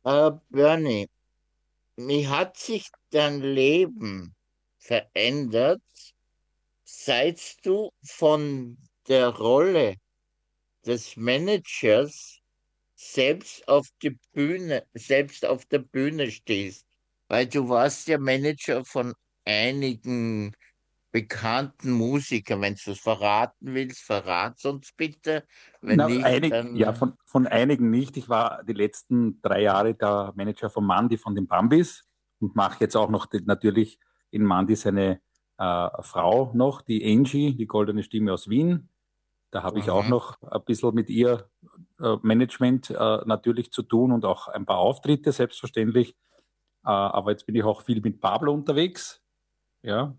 Bernie, wie hat sich dein Leben verändert, seit du von der Rolle des Managers selbst auf der Bühne stehst? Weil du warst ja Manager von einigen bekannten Musikern. Wenn du es verraten willst, verrat's uns bitte. Wenn Na, nicht, dann. von einigen nicht. Ich war die letzten 3 Jahre der Manager von Mandy von den Bambis und mache jetzt auch noch natürlich in Mandy seine Frau noch, die Angie, die goldene Stimme aus Wien. Da habe ich auch Mhm. noch ein bisschen mit ihr Management natürlich zu tun und auch ein paar Auftritte, selbstverständlich. Aber jetzt bin ich auch viel mit Pablo unterwegs. Ja,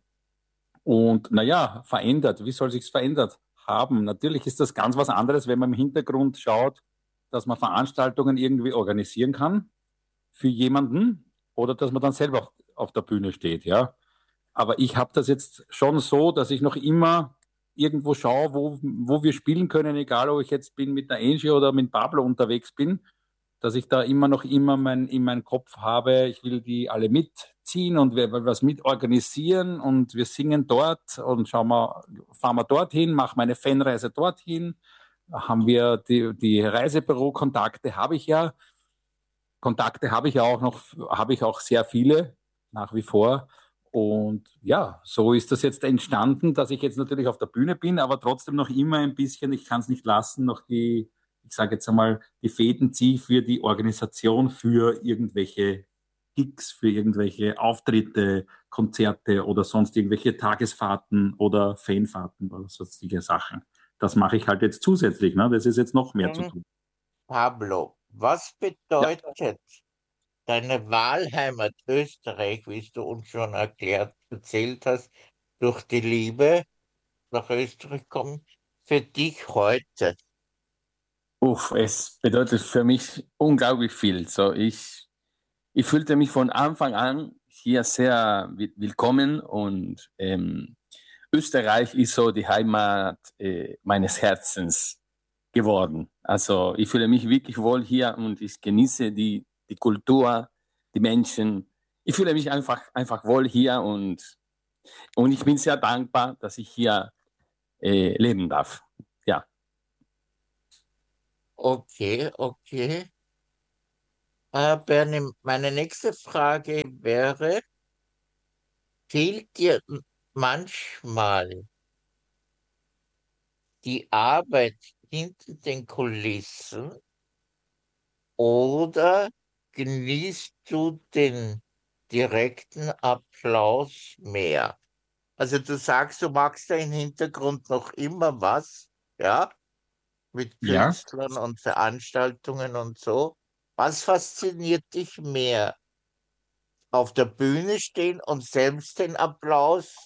und naja, verändert. Wie soll sich's verändert haben? Natürlich ist das ganz was anderes, wenn man im Hintergrund schaut, dass man Veranstaltungen irgendwie organisieren kann für jemanden oder dass man dann selber auf der Bühne steht, ja. Aber ich habe das jetzt schon so, dass ich noch immer irgendwo schaue, wo wir spielen können, egal ob ich jetzt bin mit der Angie oder mit Pablo unterwegs bin, dass ich da immer in meinem Kopf habe, ich will die alle mitziehen und wir was mit organisieren und wir singen dort und fahren wir dorthin, machen wir eine Fanreise dorthin, haben wir die Reisebüro-Kontakte habe ich ja. Kontakte habe ich ja auch noch, habe ich auch sehr viele nach wie vor. Und ja, so ist das jetzt entstanden, dass ich jetzt natürlich auf der Bühne bin, aber trotzdem noch immer ein bisschen, ich kann es nicht lassen, noch ich sage jetzt einmal, die Fäden ziehe für die Organisation, für irgendwelche Gigs, für irgendwelche Auftritte, Konzerte oder sonst irgendwelche Tagesfahrten oder Fanfahrten oder sonstige Sachen. Das mache ich halt jetzt zusätzlich. Ne? Das ist jetzt noch mehr zu Mhm. tun. Pablo, was Ja. bedeutet deine Wahlheimat Österreich, wie es du uns schon erzählt hast, durch die Liebe nach Österreich kommen, für dich heute? Uff, es bedeutet für mich unglaublich viel. Ich fühlte mich von Anfang an hier sehr willkommen und Österreich ist so die Heimat meines Herzens geworden. Also ich fühle mich wirklich wohl hier und ich genieße die Kultur, die Menschen. Ich fühle mich einfach wohl hier und ich bin sehr dankbar, dass ich hier leben darf. Ja. Okay, okay. Bernie, meine nächste Frage wäre, fehlt dir manchmal die Arbeit hinter den Kulissen oder genießt du den direkten Applaus mehr? Also du sagst, du magst da im Hintergrund noch immer was, ja, mit Ja. Künstlern und Veranstaltungen und so. Was fasziniert dich mehr? Auf der Bühne stehen und selbst den Applaus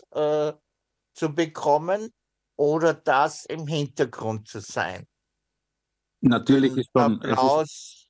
zu bekommen oder das im Hintergrund zu sein? Natürlich Den ist schon, es ist Applaus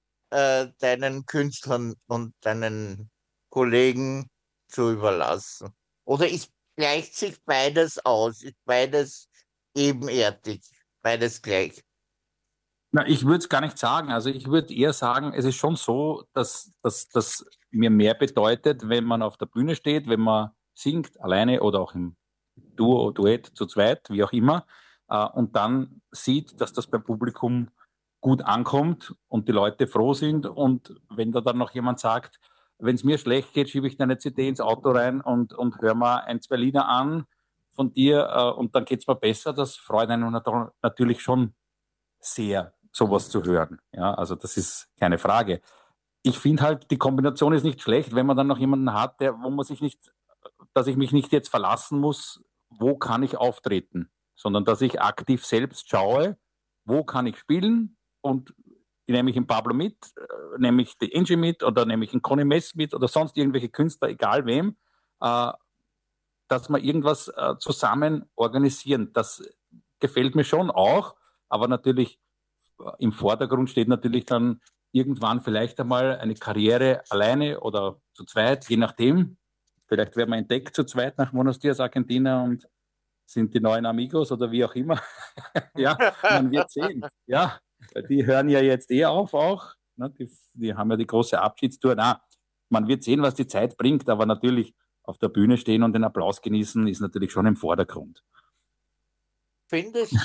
deinen Künstlern und deinen Kollegen zu überlassen? Oder gleicht sich beides aus? Ist beides ebenerdig? Beides gleich? Na, ich würde es gar nicht sagen. Also ich würde eher sagen, es ist schon so, dass das mir mehr bedeutet, wenn man auf der Bühne steht, wenn man singt, alleine oder auch im Duo, Duett, zu zweit, wie auch immer, und dann sieht, dass das beim Publikum gut ankommt und die Leute froh sind. Und wenn da dann noch jemand sagt, wenn es mir schlecht geht, schiebe ich deine CD ins Auto rein und höre mal ein, zwei Lieder an von dir und dann geht es mir besser, das freut einen natürlich schon sehr, sowas zu hören. Ja, also das ist keine Frage. Ich finde halt, die Kombination ist nicht schlecht, wenn man dann noch jemanden hat, wo man sich nicht, dass ich mich nicht jetzt verlassen muss, wo kann ich auftreten, sondern dass ich aktiv selbst schaue, wo kann ich spielen und nehme ich einen Pablo mit, nehme ich die Angie mit oder nehme ich einen Conny Mess mit oder sonst irgendwelche Künstler, egal wem, äh, dass wir irgendwas zusammen organisieren. Das gefällt mir schon auch, aber natürlich im Vordergrund steht natürlich dann irgendwann vielleicht einmal eine Karriere alleine oder zu zweit, je nachdem. Vielleicht werden wir entdeckt zu zweit nach Buenos Dias, Argentina und sind die neuen Amigos oder wie auch immer. Ja, man wird sehen. Ja, die hören ja jetzt auf auch. Ne? Die haben ja die große Abschiedstour. Na, man wird sehen, was die Zeit bringt, aber natürlich auf der Bühne stehen und den Applaus genießen, ist natürlich schon im Vordergrund. Findest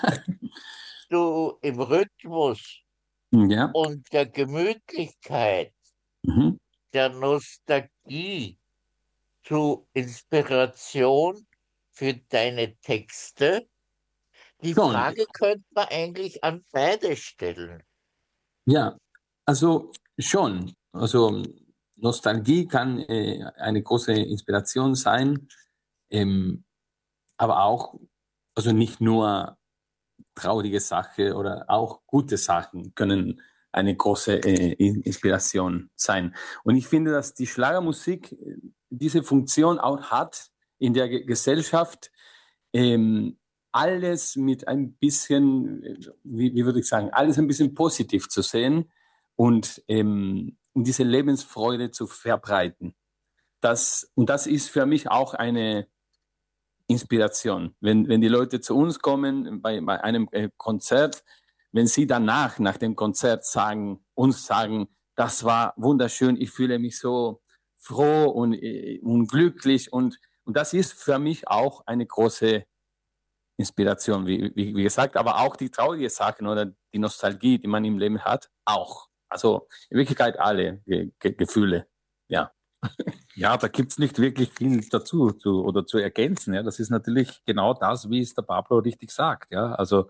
du im Rhythmus Ja. und der Gemütlichkeit, Mhm. der Nostalgie zu Inspiration für deine Texte? Die Schon. Frage könnte man eigentlich an beide stellen. Ja, also schon. Also Nostalgie kann eine große Inspiration sein, aber auch, also nicht nur traurige Sachen oder auch gute Sachen können eine große Inspiration sein. Und ich finde, dass die Schlagermusik diese Funktion auch hat in der Gesellschaft, ähm, alles mit ein bisschen, wie würde ich sagen, alles ein bisschen positiv zu sehen und diese Lebensfreude zu verbreiten. Und das ist für mich auch eine Inspiration. Wenn die Leute zu uns kommen bei einem Konzert, wenn sie danach, nach dem Konzert uns sagen, das war wunderschön, ich fühle mich so froh und glücklich und das ist für mich auch eine große Inspiration, wie gesagt, aber auch die traurigen Sachen oder die Nostalgie, die man im Leben hat, auch. Also in Wirklichkeit alle Gefühle, ja. Ja, da gibt's nicht wirklich viel dazu oder zu ergänzen. Ja. Das ist natürlich genau das, wie es der Pablo richtig sagt. Ja. Also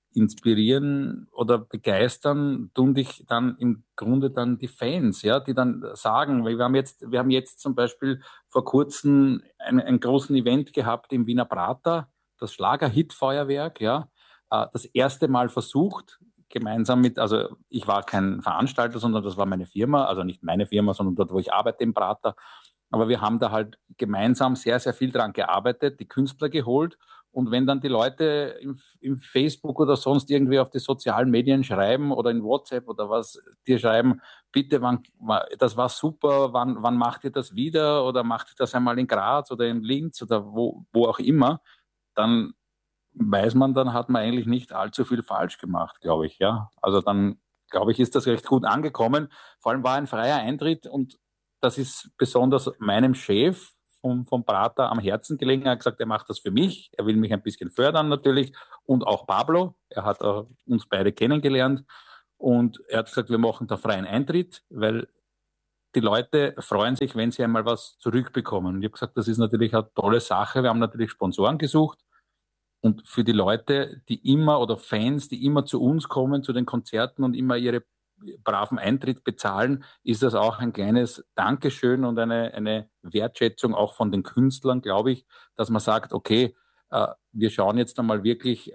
inspirieren oder begeistern tun dich dann im Grunde dann die Fans, ja, die dann sagen, weil wir haben jetzt zum Beispiel vor kurzem ein großen Event gehabt im Wiener Prater, das Schlager-Hit-Feuerwerk, ja, das erste Mal versucht, gemeinsam mit, also ich war kein Veranstalter, sondern das war meine Firma, also nicht meine Firma, sondern dort, wo ich arbeite im Prater. Aber wir haben da halt gemeinsam sehr, sehr viel dran gearbeitet, die Künstler geholt. Und wenn dann die Leute im Facebook oder sonst irgendwie auf die sozialen Medien schreiben oder in WhatsApp oder was dir schreiben, bitte, das war super, wann macht ihr das wieder oder macht ihr das einmal in Graz oder in Linz oder wo auch immer, dann weiß man, dann hat man eigentlich nicht allzu viel falsch gemacht, glaube ich. Ja, also dann glaube ich, ist das recht gut angekommen. Vor allem war ein freier Eintritt und das ist besonders meinem Chef vom Prater am Herzen gelegen. Er hat gesagt, er macht das für mich. Er will mich ein bisschen fördern natürlich und auch Pablo. Er hat uns beide kennengelernt und er hat gesagt, wir machen da freien Eintritt, weil die Leute freuen sich, wenn sie einmal was zurückbekommen. Und ich habe gesagt, das ist natürlich eine tolle Sache. Wir haben natürlich Sponsoren gesucht. Und für die Leute, die immer oder Fans, die immer zu uns kommen, zu den Konzerten und immer ihre braven Eintritt bezahlen, ist das auch ein kleines Dankeschön und eine Wertschätzung auch von den Künstlern, glaube ich, dass man sagt, okay, wir schauen jetzt einmal wirklich,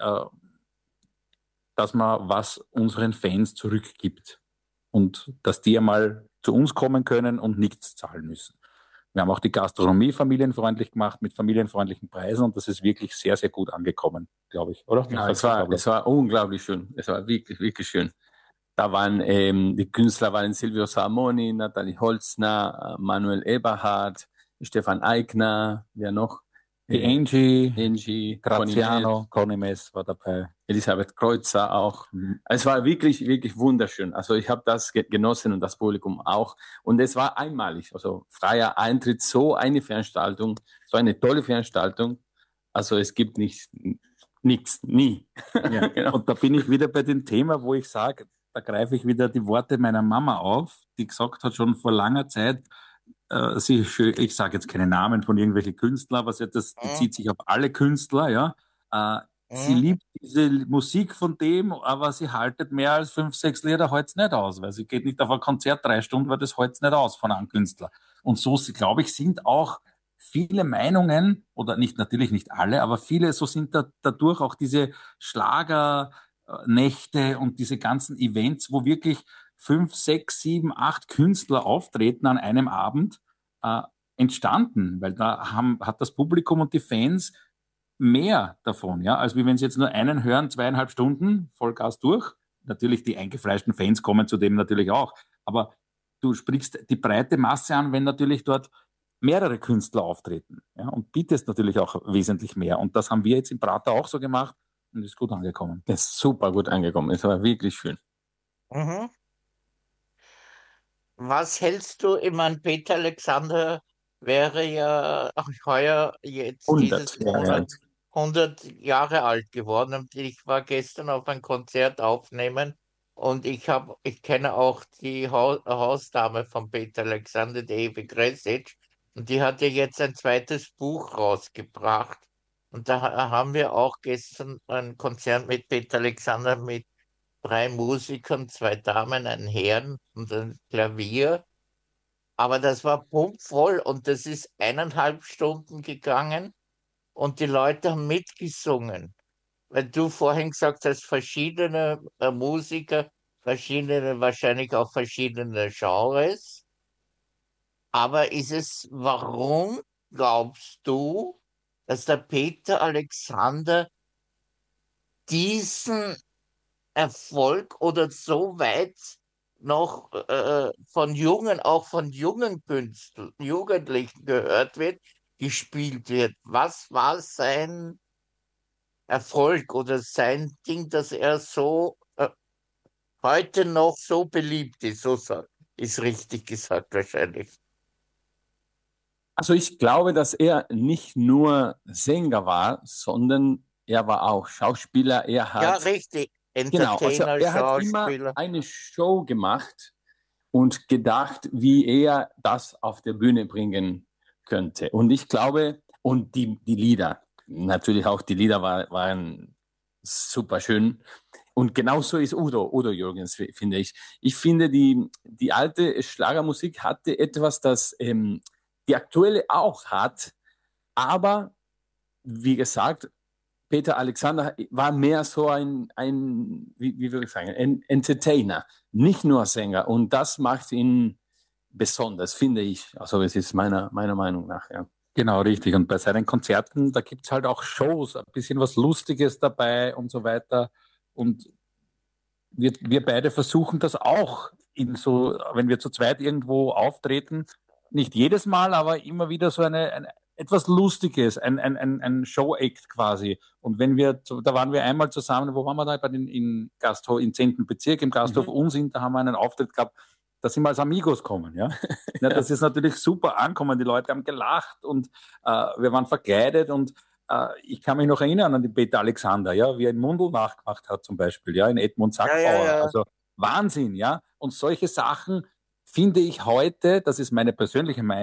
dass man was unseren Fans zurückgibt und dass die einmal zu uns kommen können und nichts zahlen müssen. Wir haben auch die Gastronomie familienfreundlich gemacht mit familienfreundlichen Preisen und das ist wirklich sehr, sehr gut angekommen, glaube ich, oder? Ja, es war unglaublich schön. Es war wirklich, wirklich schön. Da waren die Künstler waren Silvio Samoni, Nathalie Holzner, Manuel Eberhardt, Stefan Eigner, wer noch? Die Angie, Graziano, Conny Mess war dabei. Elisabeth Kreuzer auch. Es war wirklich, wirklich wunderschön. Also ich habe das genossen und das Publikum auch. Und es war einmalig. Also freier Eintritt, so eine Veranstaltung, so eine tolle Veranstaltung. Also es gibt nichts, nie. Ja. Genau. Und da bin ich wieder bei dem Thema, wo ich sage, da greife ich wieder die Worte meiner Mama auf, die gesagt hat schon vor langer Zeit, ich sage jetzt keine Namen von irgendwelchen Künstlern, aber sie bezieht sich auf alle Künstler, ja. Sie liebt diese Musik von dem, aber sie haltet mehr als 5, 6 Lieder halt's nicht aus, weil sie geht nicht auf ein Konzert 3 Stunden, weil das halt's nicht aus von einem Künstler. Und so, glaube ich, sind auch viele Meinungen, oder nicht, natürlich nicht alle, aber viele, so sind dadurch auch diese Schlagernächte und diese ganzen Events, wo wirklich 5, 6, 7, 8 Künstler auftreten an einem Abend, entstanden, weil hat das Publikum und die Fans mehr davon, ja, als wie wenn sie jetzt nur einen hören, 2,5 Stunden Vollgas durch. Natürlich die eingefleischten Fans kommen zu dem natürlich auch, aber du sprichst die breite Masse an, wenn natürlich dort mehrere Künstler auftreten, ja, und bietest natürlich auch wesentlich mehr. Und das haben wir jetzt im Prater auch so gemacht und ist gut angekommen. Es ist super gut angekommen. Es war wirklich schön. Mhm. Was hältst du? Ich meine, Peter Alexander wäre ja auch heuer jetzt 100 dieses Jahre Monat alt. 100 Jahre alt geworden und ich war gestern auf ein Konzert aufnehmen und ich kenne auch die Hausdame von Peter Alexander, die Evi Gresic, und die hat ja jetzt ein zweites Buch rausgebracht und da haben wir auch gestern ein Konzert mit Peter Alexander mit 3 Musikern, 2 Damen, einen Herrn und ein Klavier. Aber das war pumpvoll und das ist 1,5 Stunden gegangen und die Leute haben mitgesungen. Weil du vorhin gesagt hast, verschiedene Musiker, verschiedene, wahrscheinlich auch verschiedene Genres. Aber warum glaubst du, dass der Peter Alexander diesen Erfolg oder so weit noch auch von jungen Künstlern, Jugendlichen gehört wird, gespielt wird? Was war sein Erfolg oder sein Ding, dass er so heute noch so beliebt ist? Ist richtig gesagt wahrscheinlich. Also ich glaube, dass er nicht nur Sänger war, sondern er war auch Schauspieler. Ja, richtig. Genau, also Entertainer, er hat immer Schauspieler. eine Show gemacht und gedacht, wie er das auf der Bühne bringen könnte. Und ich glaube, und die Lieder, natürlich auch die Lieder waren super schön. Und genauso ist Udo Jürgens, finde ich. Ich finde, die alte Schlagermusik hatte etwas, das die aktuelle auch hat, aber wie gesagt, Peter Alexander war mehr so wie würde ich sagen, ein Entertainer, nicht nur Sänger. Und das macht ihn besonders, finde ich. Also es ist meiner Meinung nach, ja. Genau, richtig. Und bei seinen Konzerten, da gibt es halt auch Shows, ein bisschen was Lustiges dabei und so weiter. Und wir beide versuchen das auch wenn wir zu zweit irgendwo auftreten, nicht jedes Mal, aber immer wieder so etwas Lustiges, ein Show-Act quasi. Und da waren wir einmal zusammen, wo waren wir da? In Gasthof, im 10. Bezirk, im Gasthof Unsinn, da haben wir einen Auftritt gehabt, da sind wir als Amigos kommen, ja. Ja, das ist natürlich super angekommen, die Leute haben gelacht und wir waren verkleidet und ich kann mich noch erinnern an den Peter Alexander, ja, wie er in Mundl nachgemacht hat zum Beispiel, ja, in Edmund Ja, ja, Sackbauer. ja. Also Wahnsinn, ja. Und solche Sachen finde ich heute, das ist meine persönliche Meinung,